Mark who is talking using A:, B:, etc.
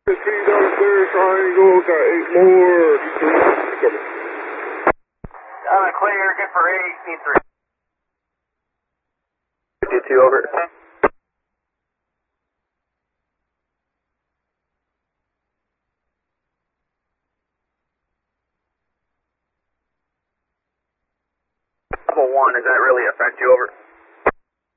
A: Three downstairs, triangle, got 8 more.
B: Clear, good for 8, need 3.
C: 52 over. Level 1, does that really affect you over?